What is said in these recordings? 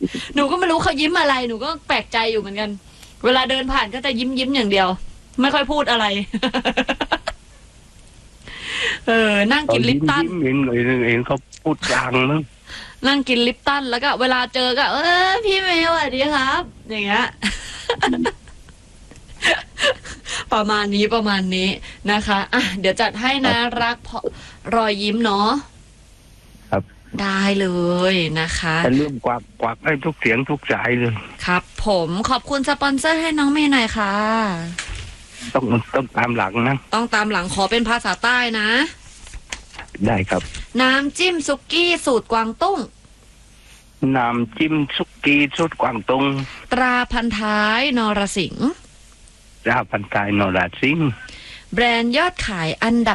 หนูก็ไม่รู้เขายิ้มอะไรหนูก็แปลกใจอยู่เหมือนกันเวลาเดินผ่านก็จะยิ้มอย่างเดียวไม่ค่อยพูดอะไร นั่งกินลิปตันเองเขาพูดกลางมั้งนั่งกินลิปตันแล้วก็เวลาเจอก็พี่เมย์สวัสดีครับ อย่างเงี้ย ประมาณนี้นะคะอ่ะเดี๋ยวจัดให้นะรักเพราะรอยยิ้มเนาะครับได้เลยนะคะแต่เรื่องกวักให้ทุกเสียงทุกสายเลยครับผมขอบคุณสปอนเซอร์ให้น้องเมย์หน่อยค่ะต้องตามหลังนะต้องตามหลังขอเป็นภาษาใต้นะได้ครับน้ำจิ้มซุกี้สูตรกวางตุ้งน้ำจิ้มซุกี้สูตรกวางตุ้งตราพันท้ายนรสิงห์ตราพันท้ายนรสิงห์แบรนด์ยอดขายอันดับ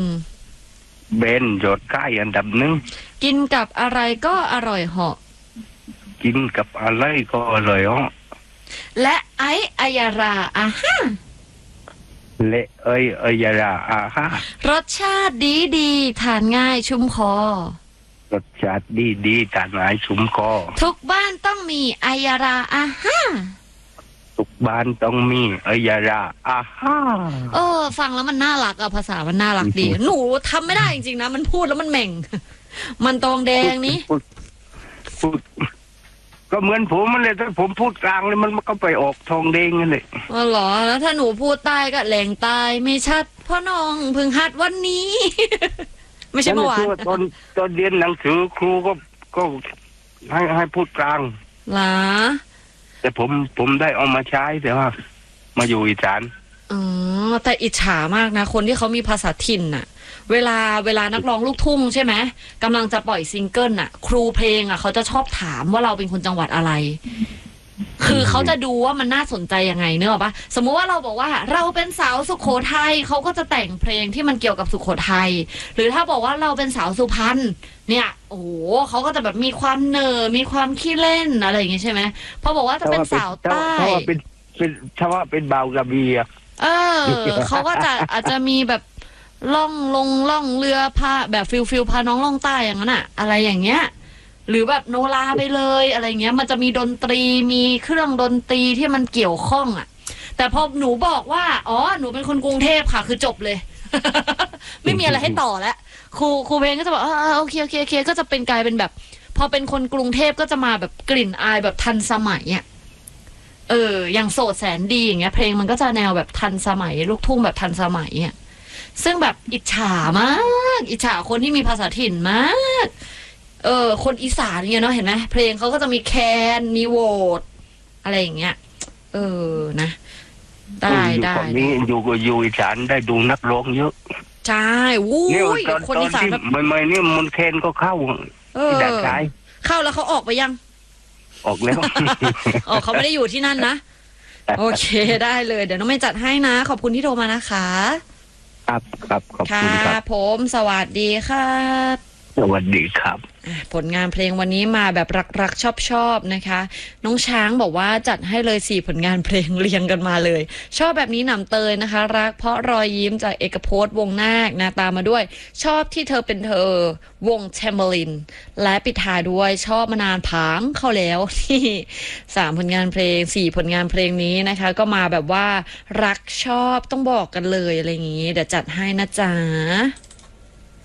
1 เบนยอดขายอันดับ1 กินกับอะไรก็อร่อยเหาะกินกับอะไรก็อร่อยเหาะและไออัยราอาฮาและอัยราอาฮารสชาติดีทานง่ายชุ่มคอรสชาติดีทานง่ายชุ่มคอทุกบ้านต้องมีอัยราอาฮาทุกบ้านต้องมีอัยราอาฮาฟังแล้วมันน่ารักอะภาษามันน่ารักดีหนูทำไม่ได้จริงๆนะมันพูดแล้วมันแหม่งมันตองแดงนี้พูดก็เหมือนผมมันเลยถ้าผมพูดกลางเลยมันก็ไปออกทองแดงนั่นแหละอ๋อเหรอแล้วถ้าหนูพูดใต้ก็แหลงใต้ไม่ชัดพ่อน้องเพิ่งหัดวันนี้ ไม่ใช่เมื่อวานตอนเรียนหนังสือครูก็ให้พูดกลางล่ะแต่ผมได้เอามาใช้แต่ว่ามาอยู่อีสานแต่อิจฉามากนะคนที่เขามีภาษาถิ่นน่ะเวลานักร้องลูกทุ่งใช่ไหมกำลังจะปล่อยซิงเกิลน่ะครูเพลงอ่ะเขาจะชอบถามว่าเราเป็นคนจังหวัดอะไรคือเขาจะดูว่ามันน่าสนใจยังไงเนอะปะสมมุติว่าเราบอกว่าเราเป็นสาวสุโขทัยเขาก็จะแต่งเพลงที่มันเกี่ยวกับสุโขทัยหรือถ้าบอกว่าเราเป็นสาวสุพรรณเนี่ยโอ้โหเขาก็จะแบบมีความเนอมีความขี้เล่นอะไรอย่างงี้ใช่ไหมพอบอกว่าจะเป็นสาวใต้ถ้าว่าเป็นบ่าวกระบี่เขาก็จะอาจจะมีแบบล่องเรือพาแบบฟิลพาน้องล่องใต้อย่างนั้นอะอะไรอย่างเงี้ยหรือแบบโนราไปเลยอะไรเงี้ยมันจะมีดนตรีมีเครื่องดนตรีที่มันเกี่ยวข้องอะแต่พอหนูบอกว่าหนูเป็นคนกรุงเทพค่ะคือจบเลย ไม่มีอะไรให้ต่อแล้วครูเพลงก็จะบอกโอเคก็จะเป็นกลายเป็นแบบพอเป็นคนกรุงเทพก็จะมาแบบกลิ่นอายแบบทันสมัยอ่ะอย่างโสดแสนดีอย่างเงี้ยเพลงมันก็จะแนวแบบทันสมัยลูกทุ่งแบบทันสมัยอ่ะซึ่งแบบอิจฉามากอิจฉาคนที่มีภาษาถิ่นมากคนอีสานเนี่ยเนาะเห็นไหมเพลงเขาก็จะมีแคนมีโหวตอะไรอย่างเงี้ยนะได้นี่อยู่อีสานได้ดูนักร้องเยอะใช่วู้ยคนอีสานแบบใหม่ๆนี่มันแคนก็เข้าที่ดัดสายเข้าแล้วเขาออกไปยังออกแล้วเขาไม่ได้อยู่ที่นั่นนะโอเคได้เลยเดี๋ยวน้องไม่จัดให้นะขอบคุณที่โทรมานะคะครับขอบคุณครับผมสวัสดีครับสวัสดีครับผลงานเพลงวันนี้มาแบบรักชอบนะคะน้องช้างบอกว่าจัดให้เลย4ผลงานเพลงเรียงกันมาเลยชอบแบบนี้หนำเตยนะคะรักเพราะรอยยิ้มจากเอกพจน์วงนาคนะตามมาด้วยชอบที่เธอเป็นเธอวงแชมเบอร์ลินและปิดท้ายด้วยชอบมานานผางเข้าแล้วที่3ผลงานเพลง4ผลงานเพลงนี้นะคะก็มาแบบว่ารักชอบต้องบอกกันเลยอะไรอย่างนี้เดี๋ยวจัดให้นะจ๊ะ